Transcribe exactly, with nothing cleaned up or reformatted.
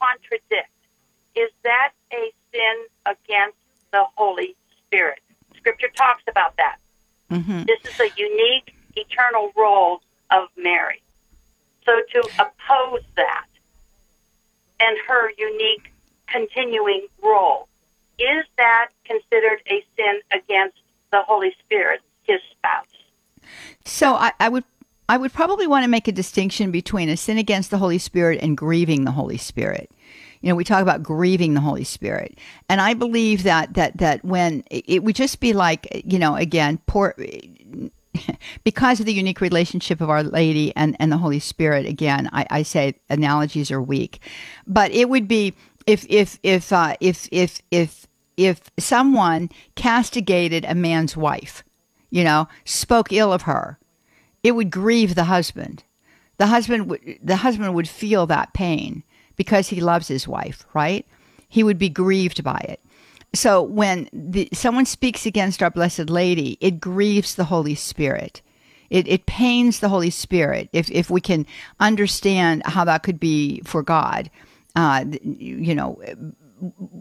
contradict, is that a sin against the Holy Spirit? Scripture talks about that. Mm-hmm. This is a unique, eternal role of Mary. So to oppose that and her unique, continuing role, is that considered a sin against the Holy Spirit, his spouse? So I, I would I would probably want to make a distinction between a sin against the Holy Spirit and grieving the Holy Spirit. You know, we talk about grieving the Holy Spirit. And I believe that that that when it would just be like, you know, again, poor because of the unique relationship of Our Lady and, and the Holy Spirit, again, I, I say analogies are weak. But it would be if if if uh, if if if if someone castigated a man's wife, you know, spoke ill of her, it would grieve the husband. The husband would the husband would feel that pain because he loves his wife, right? He would be grieved by it. So when the, someone speaks against Our Blessed Lady, it grieves the Holy Spirit. It, it pains the Holy Spirit. If if we can understand how that could be for God, uh, you know,